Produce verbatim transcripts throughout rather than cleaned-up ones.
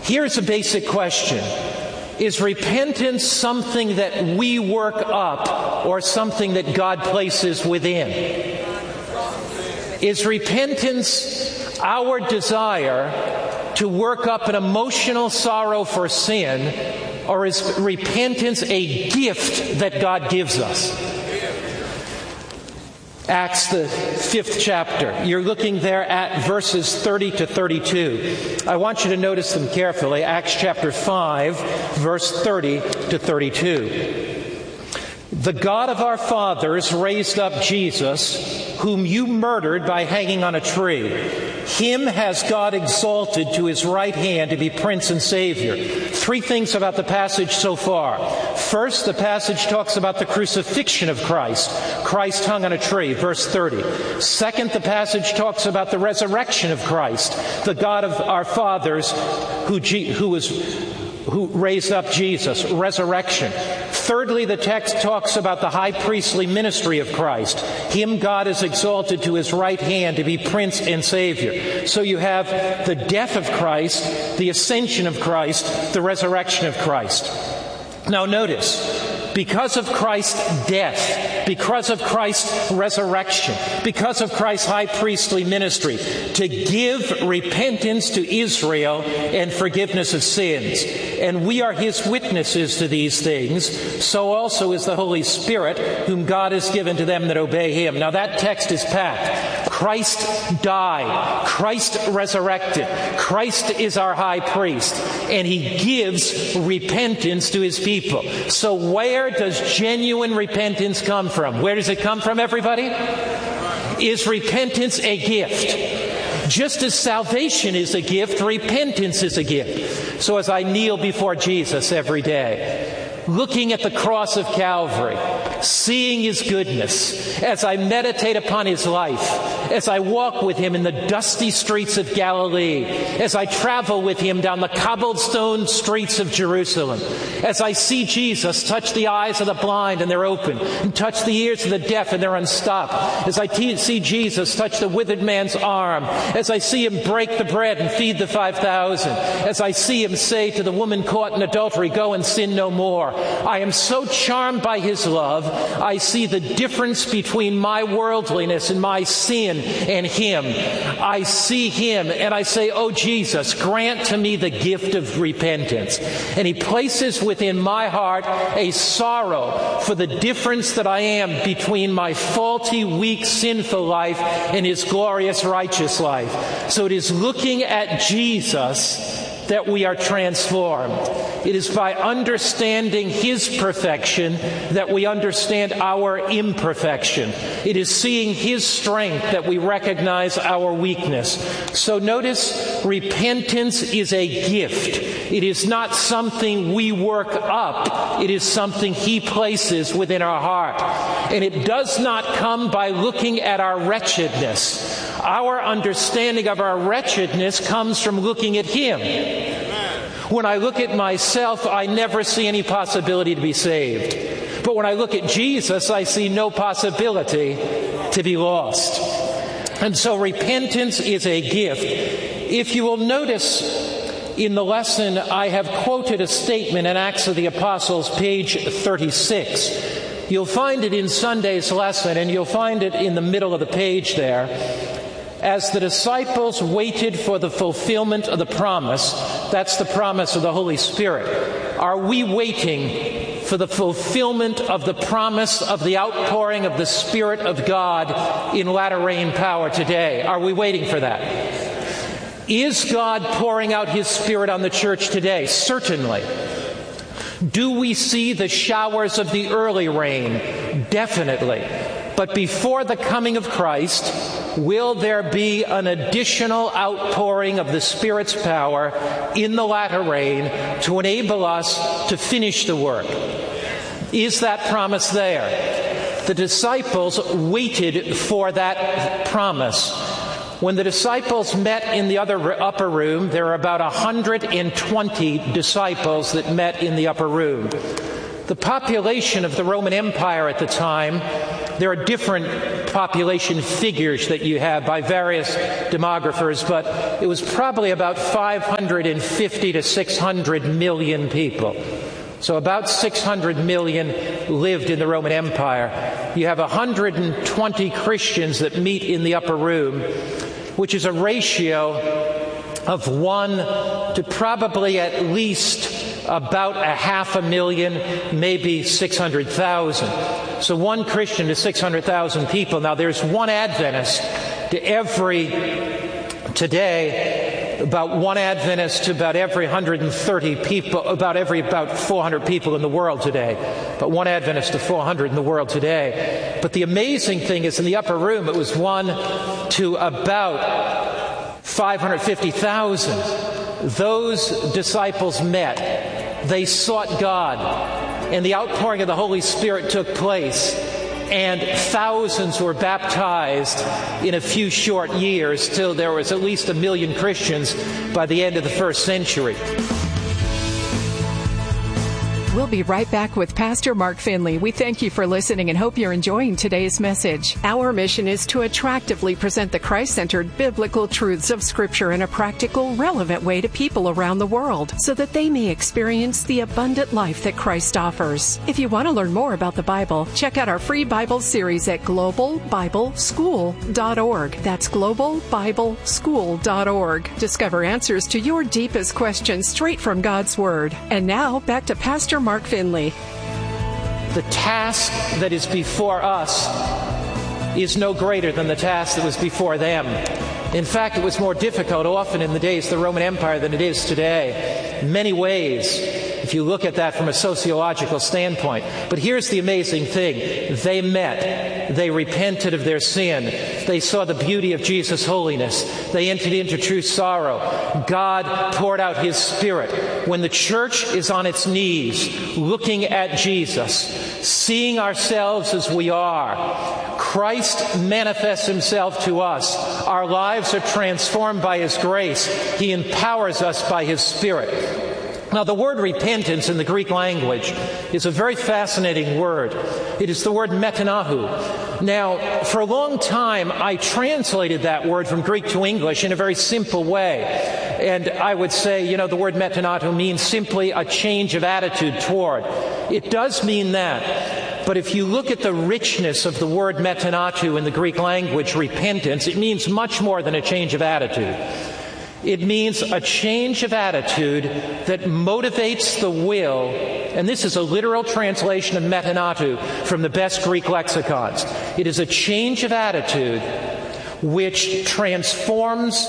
Here's a basic question. Is repentance something that we work up or something that God places within? Is repentance our desire to work up an emotional sorrow for sin, or is repentance a gift that God gives us? Acts, the fifth chapter. You're looking there at verses thirty to thirty-two. I want you to notice them carefully. Acts chapter five, verse thirty to thirty-two. The God of our fathers raised up Jesus, whom you murdered by hanging on a tree. Him has God exalted to his right hand to be Prince and Savior. Three things about the passage so far. First, the passage talks about the crucifixion of Christ. Christ hung on a tree, verse thirty. Second, the passage talks about the resurrection of Christ, the God of our fathers who, who was who raised up Jesus, resurrection. Thirdly, the text talks about the high priestly ministry of Christ. Him God has exalted to his right hand to be Prince and Savior. So you have the death of Christ, the ascension of Christ, the resurrection of Christ. Now notice, because of Christ's death, because of Christ's resurrection, because of Christ's high priestly ministry, to give repentance to Israel and forgiveness of sins. And we are his witnesses to these things. So also is the Holy Spirit, whom God has given to them that obey him. Now that text is packed. Christ died. Christ resurrected. Christ is our high priest. And he gives repentance to his people. So where does genuine repentance come from? Where does it come from, everybody? Is repentance a gift? Just as salvation is a gift, repentance is a gift. So as I kneel before Jesus every day, looking at the cross of Calvary, seeing his goodness, as I meditate upon his life, as I walk with him in the dusty streets of Galilee, as I travel with him down the cobblestone streets of Jerusalem, as I see Jesus touch the eyes of the blind and they're open, and touch the ears of the deaf and they're unstopped, as I t- see Jesus touch the withered man's arm, as I see him break the bread and feed the five thousand, as I see him say to the woman caught in adultery, go and sin no more. I am so charmed by his love, I see the difference between my worldliness and my sin and him. I see him and I say, oh Jesus, grant to me the gift of repentance. And he places within my heart a sorrow for the difference that I am between my faulty, weak, sinful life and his glorious, righteous life. So it is looking at Jesus that we are transformed. It is by understanding his perfection that we understand our imperfection. It is seeing his strength that we recognize our weakness. So notice, repentance is a gift. It is not something we work up. It is something he places within our heart. And it does not come by looking at our wretchedness. Our understanding of our wretchedness comes from looking at him. When I look at myself, I never see any possibility to be saved. But when I look at Jesus, I see no possibility to be lost. And so repentance is a gift. If you will notice in the lesson, I have quoted a statement in Acts of the Apostles, page thirty-six. You'll find it in Sunday's lesson, and you'll find it in the middle of the page there. As the disciples waited for the fulfillment of the promise, that's the promise of the Holy Spirit. Are we waiting for the fulfillment of the promise of the outpouring of the Spirit of God in latter rain power today? Are we waiting for that? Is God pouring out his Spirit on the church today? Certainly. Do we see the showers of the early rain? Definitely. But before the coming of Christ, will there be an additional outpouring of the Spirit's power in the latter rain to enable us to finish the work? Is that promise there? The disciples waited for that promise. When the disciples met in the other upper room, there were about one hundred twenty disciples that met in the upper room. The population of the Roman Empire at the time There are different population figures that you have by various demographers, but it was probably about five hundred fifty to six hundred million people. So about six hundred million lived in the Roman Empire. You have one hundred twenty Christians that meet in the upper room, which is a ratio of one to probably at least about a half a million, maybe six hundred thousand. So one Christian to six hundred thousand people. Now there's one Adventist to every, today, about one Adventist to about every one hundred thirty people, about every about four hundred people in the world today. But one Adventist to four hundred in the world today. But the amazing thing is in the upper room it was one to about five hundred fifty thousand. Those disciples met. They sought God, and the outpouring of the Holy Spirit took place, and thousands were baptized in a few short years till there was at least a million Christians by the end of the first century. We'll be right back with Pastor Mark Finley. We thank you for listening and hope you're enjoying today's message. Our mission is to attractively present the Christ-centered biblical truths of Scripture in a practical, relevant way to people around the world so that they may experience the abundant life that Christ offers. If you want to learn more about the Bible, check out our free Bible series at global bible school dot org. That's global bible school dot org. Discover answers to your deepest questions straight from God's Word. And now, back to Pastor Mark Finley. The task that is before us is no greater than the task that was before them. In fact, it was more difficult often in the days of the Roman Empire than it is today, in many ways, if you look at that from a sociological standpoint. But here's the amazing thing. They met. They repented of their sin. They saw the beauty of Jesus' holiness. They entered into true sorrow. God poured out His Spirit. When the church is on its knees, looking at Jesus, seeing ourselves as we are, Christ manifests Himself to us. Our lives are transformed by His grace. He empowers us by His Spirit. Now, the word repentance in the Greek language is a very fascinating word. It is the word metanohu. Now, for a long time, I translated that word from Greek to English in a very simple way. And I would say, you know, the word metanohu means simply a change of attitude toward. It does mean that. But if you look at the richness of the word metanohu in the Greek language, repentance, it means much more than a change of attitude. It means a change of attitude that motivates the will, and this is a literal translation of metanotu from the best Greek lexicons. It is a change of attitude which transforms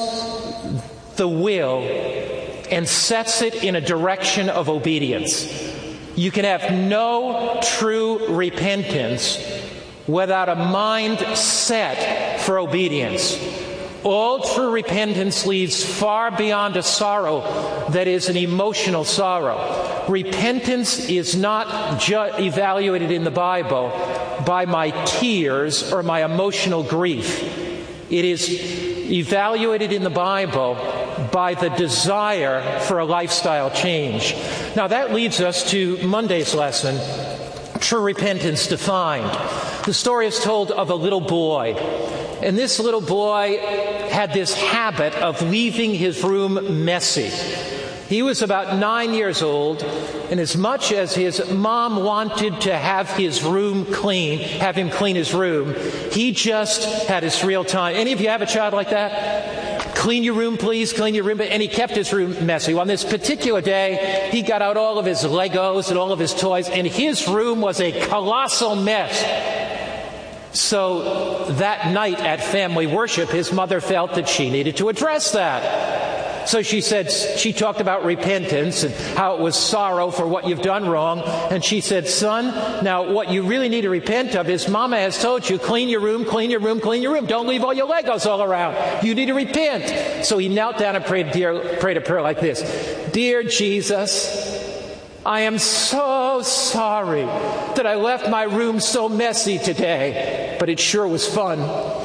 the will and sets it in a direction of obedience. You can have no true repentance without a mind set for obedience. All true repentance leads far beyond a sorrow that is an emotional sorrow. Repentance is not ju- evaluated in the Bible by my tears or my emotional grief. It is evaluated in the Bible by the desire for a lifestyle change. Now that leads us to Monday's lesson, True Repentance Defined. The story is told of a little boy. And this little boy had this habit of leaving his room messy. He was about nine years old, and as much as his mom wanted to have his room clean, have him clean his room, he just had his real time. Any of you have a child like that? Clean your room, please, clean your room. And he kept his room messy. Well, on this particular day, he got out all of his Legos and all of his toys, and his room was a colossal mess. So that night at family worship, his mother felt that she needed to address that. So she said, she talked about repentance and how it was sorrow for what you've done wrong. And she said, son, now what you really need to repent of is Mama has told you, clean your room, clean your room, clean your room. Don't leave all your Legos all around. You need to repent. So he knelt down and prayed, dear, prayed a prayer like this. Dear Jesus, I am so sorry that I left my room so messy today, but it sure was fun.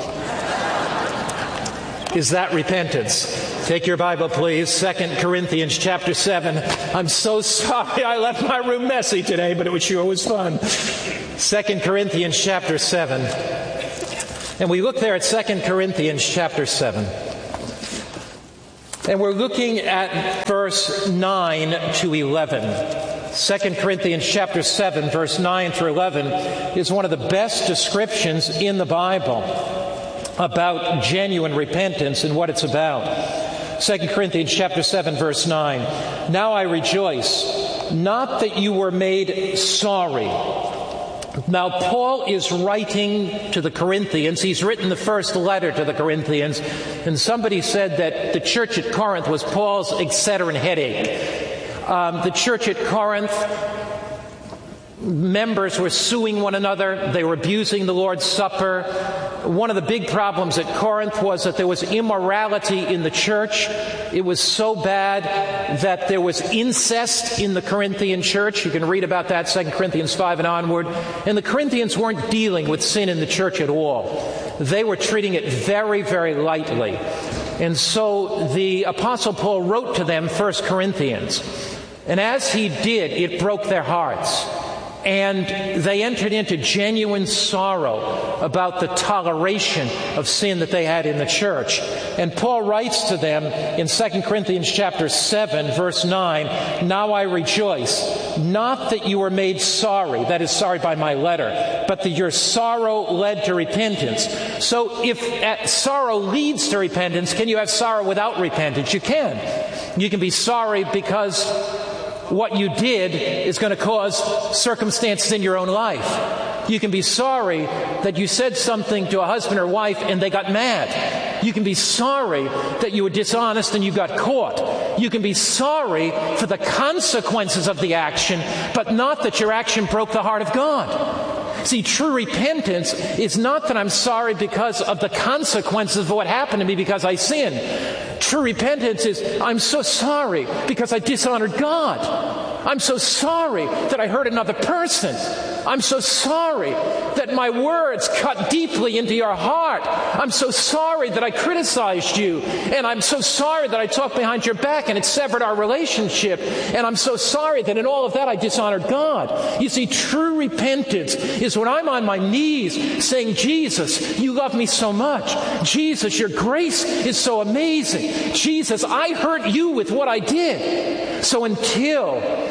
Is that repentance? Take your Bible, please. Second Corinthians chapter seven. I'm so sorry I left my room messy today, but it sure was fun. Second Corinthians chapter seven. And we look there at Second Corinthians chapter seven. And we're looking at verse nine to eleven. Second Corinthians chapter seven, verse nine through eleven is one of the best descriptions in the Bible about genuine repentance and what it's about. Second Corinthians chapter seven, verse nine. Now I rejoice, not that you were made sorry. Now, Paul is writing to the Corinthians. He's written the first letter to the Corinthians, and somebody said that the church at Corinth was Paul's Excedrin headache. Um, the church at Corinth, members were suing one another. They were abusing the Lord's Supper. One of the big problems at Corinth was that there was immorality in the church. It was so bad that there was incest in the Corinthian church. You can read about that, Second Corinthians five and onward. And the Corinthians weren't dealing with sin in the church at all. They were treating it very, very lightly. And so the Apostle Paul wrote to them First Corinthians. And as he did, it broke their hearts. And they entered into genuine sorrow about the toleration of sin that they had in the church. And Paul writes to them in Second Corinthians chapter seven, verse nine, Now I rejoice, not that you were made sorry, that is, sorry by my letter, but that your sorrow led to repentance. So if uh, sorrow leads to repentance, can you have sorrow without repentance? You can. You can be sorry because what you did is going to cause circumstances in your own life. You can be sorry that you said something to a husband or wife and they got mad. You can be sorry that you were dishonest and you got caught. You can be sorry for the consequences of the action, but not that your action broke the heart of God. See, true repentance is not that I'm sorry because of the consequences of what happened to me because I sinned. True repentance is, I'm so sorry because I dishonored God. I'm so sorry that I hurt another person. I'm so sorry that my words cut deeply into your heart. I'm so sorry that I criticized you. And I'm so sorry that I talked behind your back and it severed our relationship. And I'm so sorry that in all of that I dishonored God. You see, true repentance is when I'm on my knees saying, Jesus, you love me so much. Jesus, your grace is so amazing. Jesus, I hurt you with what I did. So until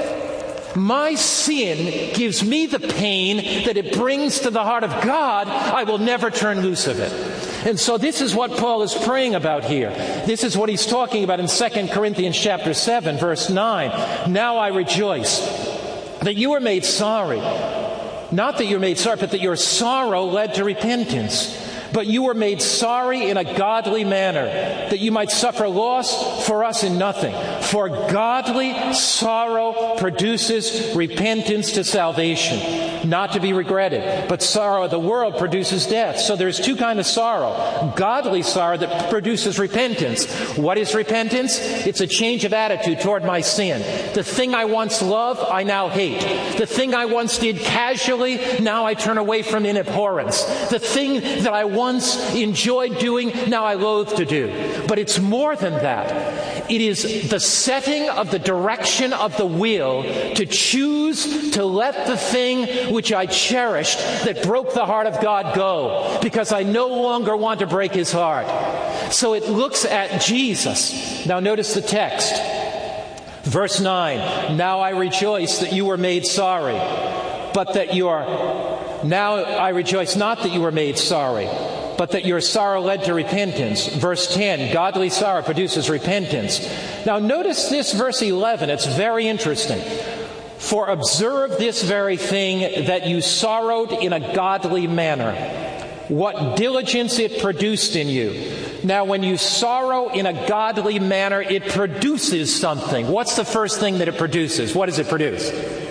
my sin gives me the pain that it brings to the heart of God, I will never turn loose of it. And so this is what Paul is praying about here. This is what he's talking about in Second Corinthians chapter seven, verse nine. Now I rejoice that you were made sorry. Not that you were made sorry, but that your sorrow led to repentance. But you were made sorry in a godly manner, that you might suffer loss for us in nothing. For godly sorrow produces repentance to salvation, not to be regretted. But sorrow of the world produces death. So there's two kinds of sorrow. Godly sorrow that produces repentance. What is repentance? It's a change of attitude toward my sin. The thing I once loved, I now hate. The thing I once did casually, now I turn away from in abhorrence. The thing that I once once enjoyed doing, now I loathe to do. But it's more than that. It is the setting of the direction of the will to choose to let the thing which I cherished that broke the heart of God go, because I no longer want to break his heart. So it looks at Jesus. Now notice the text. Verse nine, Now I rejoice that you were made sorry, but that you are Now I rejoice not that you were made sorry, but that your sorrow led to repentance. Verse ten, godly sorrow produces repentance. Now notice this verse eleven, it's very interesting. For observe this very thing, that you sorrowed in a godly manner. What diligence it produced in you. Now when you sorrow in a godly manner, it produces something. What's the first thing that it produces? What does it produce?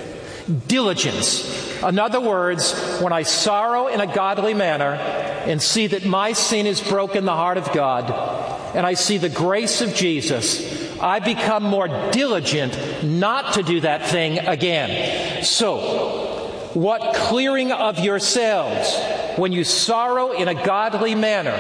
Diligence. In other words, when I sorrow in a godly manner and see that my sin has broken the heart of God, and I see the grace of Jesus, I become more diligent not to do that thing again. So, what clearing of yourselves when you sorrow in a godly manner?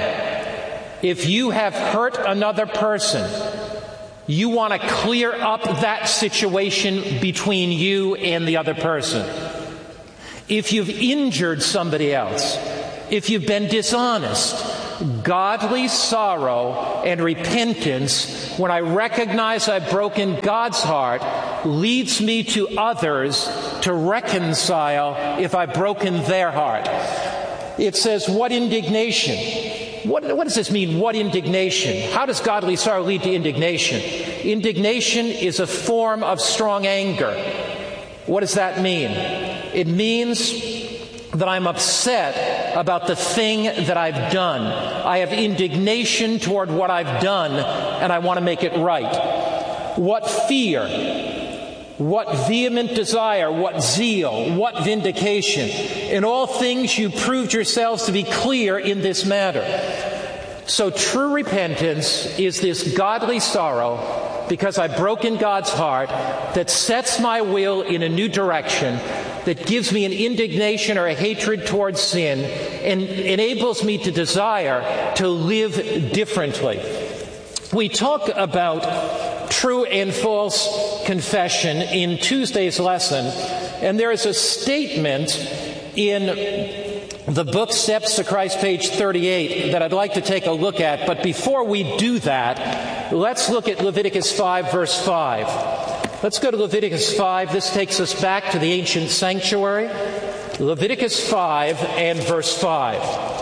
If you have hurt another person, you want to clear up that situation between you and the other person. if you've injured somebody else, if you've been dishonest, godly sorrow and repentance, when I recognize I've broken God's heart, leads me to others to reconcile if I've broken their heart. It says, what indignation? What, what does this mean, what indignation? How does godly sorrow lead to indignation? Indignation is a form of strong anger. What does that mean? It means that I'm upset about the thing that I've done. I have indignation toward what I've done, and I want to make it right. What fear, what vehement desire, what zeal, what vindication. In all things you proved yourselves to be clear in this matter. So true repentance is this godly sorrow because I've broken God's heart that sets my will in a new direction, that gives me an indignation or a hatred towards sin and enables me to desire to live differently. We talk about true and false confession in Tuesday's lesson, and there is a statement in the book Steps to Christ, page thirty-eight, that I'd like to take a look at. But before we do that, let's look at Leviticus five, verse five. Let's go to Leviticus five. This takes us back to the ancient sanctuary. Leviticus five and verse five.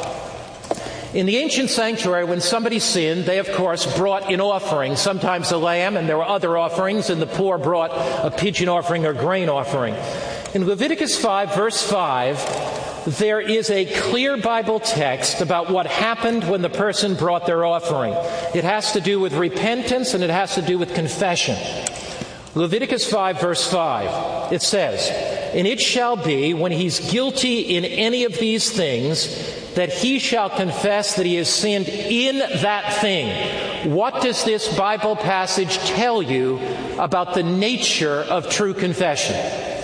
In the ancient sanctuary, when somebody sinned, they, of course, brought an offering, sometimes a lamb, and there were other offerings, and the poor brought a pigeon offering or grain offering. In Leviticus five, verse five, there is a clear Bible text about what happened when the person brought their offering. It has to do with repentance, and it has to do with confession. Leviticus five, verse five, it says, "And it shall be, when he's guilty in any of these things, that he shall confess that he has sinned in that thing." What does this Bible passage tell you about the nature of true confession?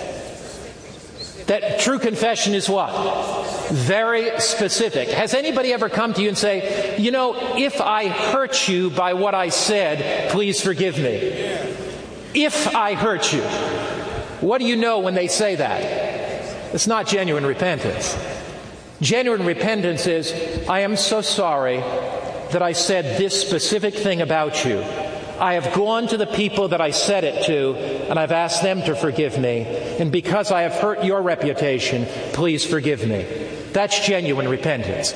That true confession is what? Very specific. Has anybody ever come to you and say, you know, if I hurt you by what I said, please forgive me? If I hurt you. What do you know when they say that? It's not genuine repentance. Genuine repentance is, I am so sorry that I said this specific thing about you. I have gone to the people that I said it to, and I've asked them to forgive me. And because I have hurt your reputation, please forgive me. That's genuine repentance.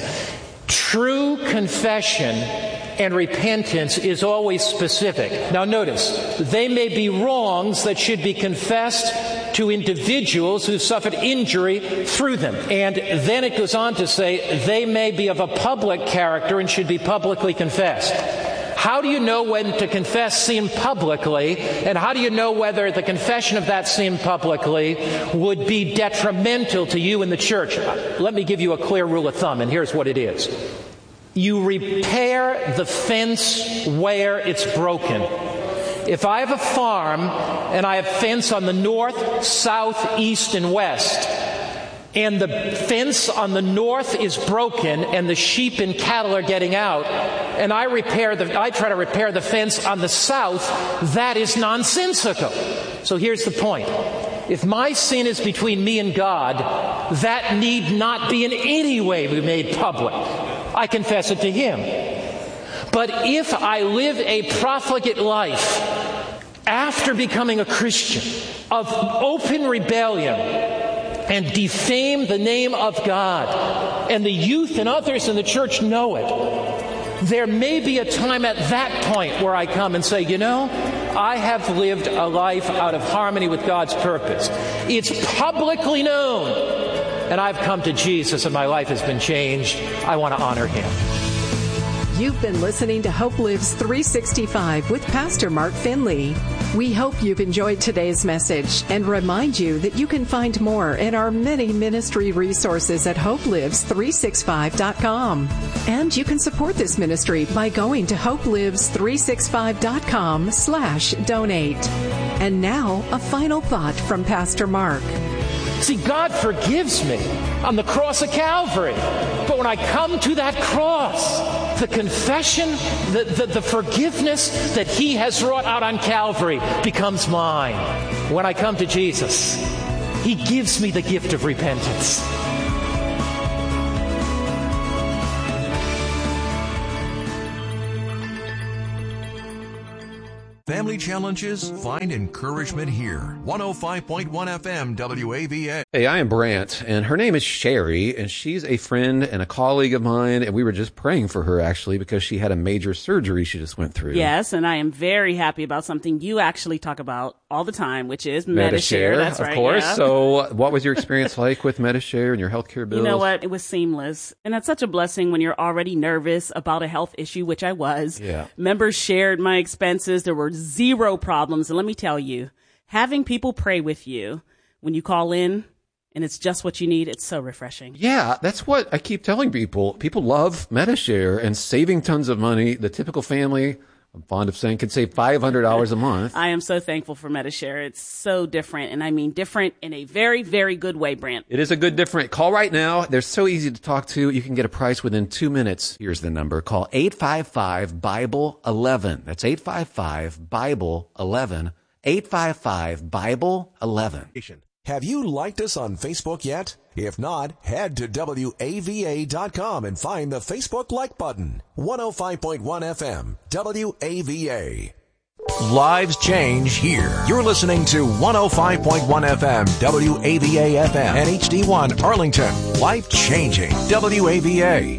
True confession and repentance is always specific. Now notice, they may be wrongs that should be confessed to individuals who suffered injury through them. And then it goes on to say they may be of a public character and should be publicly confessed. How do you know when to confess sin publicly, and how do you know whether the confession of that sin publicly would be detrimental to you in the church? Let me give you a clear rule of thumb, and here's what it is. You repair the fence where it's broken. If I have a farm and I have fence on the north, south, east, and west, and the fence on the north is broken and the sheep and cattle are getting out, and I repair the, I try to repair the fence on the south, that is nonsensical. So here's the point. If my sin is between me and God, that need not be in any way be made public. I confess it to Him. But if I live a profligate life after becoming a Christian of open rebellion and defame the name of God, and the youth and others in the church know it, there may be a time at that point where I come and say, you know, I have lived a life out of harmony with God's purpose. It's publicly known, and I've come to Jesus and my life has been changed. I want to honor Him. You've been listening to Hope Lives three sixty-five with Pastor Mark Finley. We hope you've enjoyed today's message and remind you that you can find more in our many ministry resources at hope lives three sixty-five dot com. And you can support this ministry by going to hope lives three sixty-five dot com slash donate. And now, a final thought from Pastor Mark. See, God forgives me on the cross of Calvary. But when I come to that cross, the confession, the, the, the forgiveness that He has wrought out on Calvary becomes mine. When I come to Jesus, He gives me the gift of repentance. Family challenges? Find encouragement here. one oh five point one F M W A V A. Hey, I am Brant, and her name is Sherry, and she's a friend and a colleague of mine, and we were just praying for her, actually, because she had a major surgery she just went through. Yes, and I am very happy about something you actually talk about all the time, which is Medi-Share. Medi-Share, That's of right, course. yeah. So what was your experience like with Medi-Share and your healthcare bills? You know what? It was seamless. And that's such a blessing when you're already nervous about a health issue, which I was. Yeah. Members shared my expenses. There were zero problems. And let me tell you, having people pray with you when you call in and it's just what you need, it's so refreshing. Yeah, that's what I keep telling people. People love Medi-Share and saving tons of money. The typical family, I'm fond of saying, could save five hundred dollars a month. I am so thankful for Medi-Share. It's so different. And I mean different in a very, very good way, Brant. It is a good different. Call right now. They're so easy to talk to. You can get a price within two minutes. Here's the number. Call eight five five, Bible eleven. That's eight five five, Bible eleven. eight five five, Bible eleven. Have you liked us on Facebook yet? If not, head to W A V A dot com and find the Facebook like button. one oh five point one F M, W A V A. Lives change here. You're listening to one oh five point one F M, W A V A F M, and H D one Arlington. Life changing, W A V A.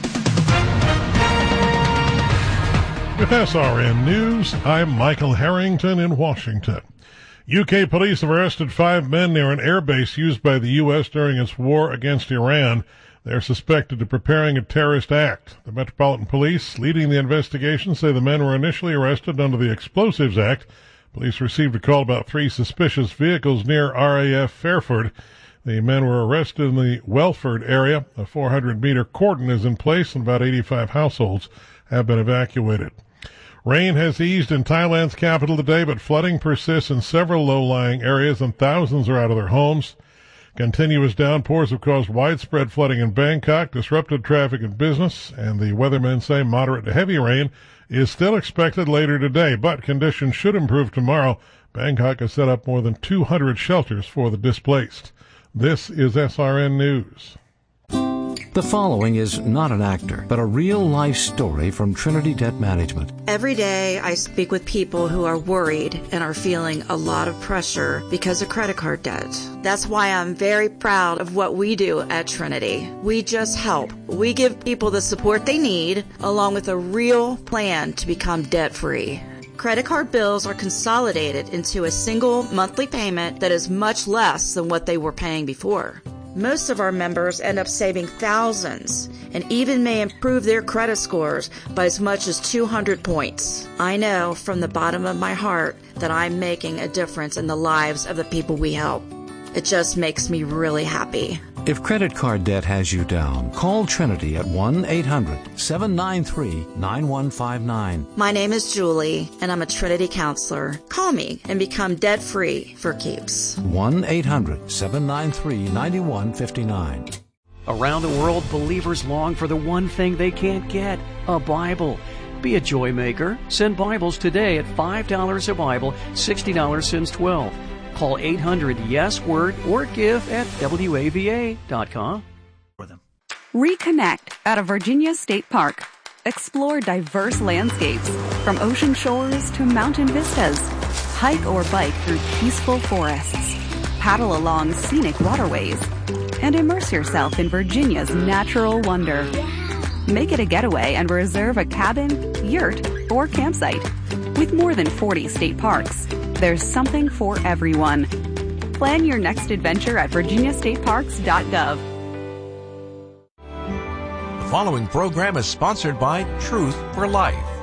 With S R N News, I'm Michael Harrington in Washington. U K police have arrested five men near an airbase used by the U S during its war against Iran. They're suspected of preparing a terrorist act. The Metropolitan Police, leading the investigation, say the men were initially arrested under the Explosives Act. Police received a call about three suspicious vehicles near R A F Fairford. The men were arrested in the Welford area. A four hundred meter cordon is in place and about eighty-five households have been evacuated. Rain has eased in Thailand's capital today, but flooding persists in several low-lying areas and thousands are out of their homes. Continuous downpours have caused widespread flooding in Bangkok, disrupted traffic and business, and the weathermen say moderate to heavy rain is still expected later today, but conditions should improve tomorrow. Bangkok has set up more than two hundred shelters for the displaced. This is S R N News. The following is not an actor, but a real-life story from Trinity Debt Management. Every day I speak with people who are worried and are feeling a lot of pressure because of credit card debt. That's why I'm very proud of what we do at Trinity. We just help. We give people the support they need, along with a real plan to become debt-free. Credit card bills are consolidated into a single monthly payment that is much less than what they were paying before. Most of our members end up saving thousands and even may improve their credit scores by as much as two hundred points. I know from the bottom of my heart that I'm making a difference in the lives of the people we help. It just makes me really happy. If credit card debt has you down, call Trinity at one eight hundred, seven nine three, nine one five nine. My name is Julie, and I'm a Trinity counselor. Call me and become debt-free for keeps. one eight hundred, seven nine three, nine one five nine. Around the world, believers long for the one thing they can't get, a Bible. Be a joy maker. Send Bibles today at five dollars a Bible, sixty dollars since twelve. Call eight hundred yes word or give at W A V A dot com. Reconnect at a Virginia State Park. Explore diverse landscapes, from ocean shores to mountain vistas. Hike or bike through peaceful forests. Paddle along scenic waterways. And immerse yourself in Virginia's natural wonder. Make it a getaway and reserve a cabin, yurt, or campsite. With more than forty state parks, there's something for everyone. Plan your next adventure at virginia state parks dot gov. The following program is sponsored by Truth for Life.